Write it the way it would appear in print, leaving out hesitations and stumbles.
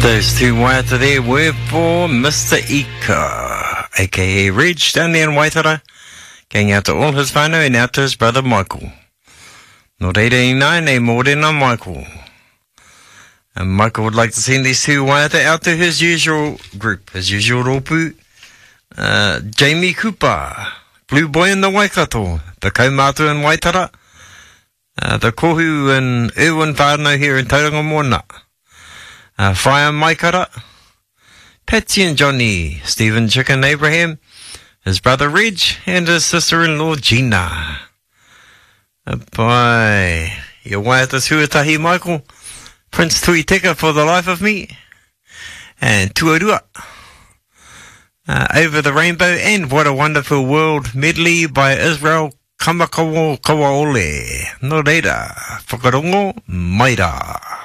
Those two waiata there were for Mr. Ika, aka Reg, down there in Waitara, going out to all his whānau and out to his brother Michael. Nō reira I nai nei mōrena Michael. And Michael would like to send these two waiata out to his usual group, his usual rōpū, Jamie Cooper, Blue Boy in the Waikato, the Kaumātua in Waitara, the Kohu in Irwin whānau here in Tauranga Moana, Fire Maikara, Patsy and Johnny, Stephen Chicken Abraham, his brother Reg, and his sister-in-law Gina. Pai, ia waiata suatahi Michael, Prince Tui Teka for the life of me, and Tuarua, Over the Rainbow, and What a Wonderful World medley by Israel Kamakawa Kawaole. No reira, whakarongo, maira.